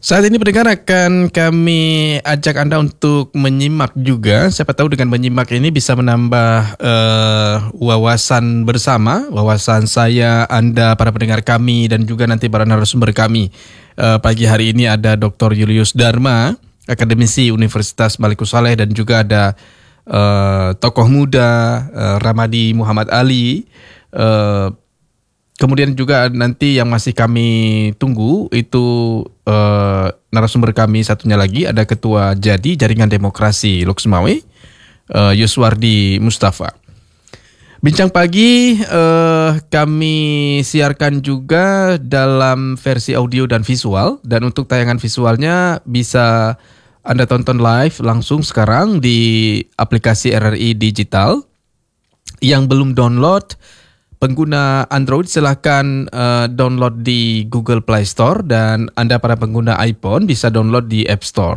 Saat ini pendengar akan kami ajak Anda untuk menyimak juga. Siapa tahu dengan menyimak ini bisa menambah wawasan bersama, wawasan saya, Anda, para pendengar kami dan juga nanti para narasumber kami. Pagi hari ini ada Dr. Julius Dharma, akademisi Universitas Malikus Saleh, dan juga ada tokoh muda Ramadi Muhammad Ali. Kemudian juga nanti yang masih kami tunggu itu narasumber kami satunya lagi, ada Ketua Jadi Jaringan Demokrasi Loksmawe, Yuswardi Mustafa. Bincang pagi kami siarkan juga dalam versi audio dan visual, dan untuk tayangan visualnya bisa Anda tonton live langsung sekarang di aplikasi RRI Digital. Yang belum download, pengguna Android silahkan download di Google Play Store, dan Anda para pengguna iPhone bisa download di App Store.